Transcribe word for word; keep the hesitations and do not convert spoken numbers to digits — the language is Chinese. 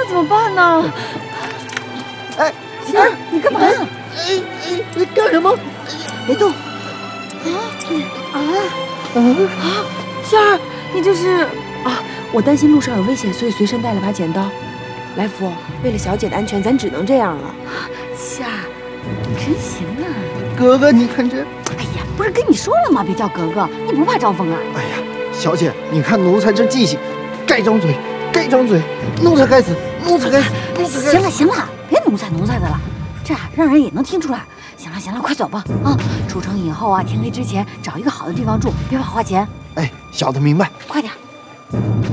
怎么办呢？ 哎， 仙儿，你干嘛？ 哎哎，你干什么？ 别动！啊啊啊！仙儿，你这是啊？我担心路上有危险，所以随身带了把剪刀。来福，为了小姐的安全，咱只能这样了。仙儿，你真行啊！ 格格，你看这…… 哎呀，不是跟你说了吗？别叫格格，你不怕招风啊？ 哎呀，小姐，你看奴才这记性，该张嘴，该张嘴，奴才该死，奴才该死，奴才该死。 行了行了，别奴才奴才的了，这样让人也能听出来。行了行了，快走吧啊！出城以后啊，天黑之前找一个好的地方住，别怕花钱。 哎，小的明白。 快点。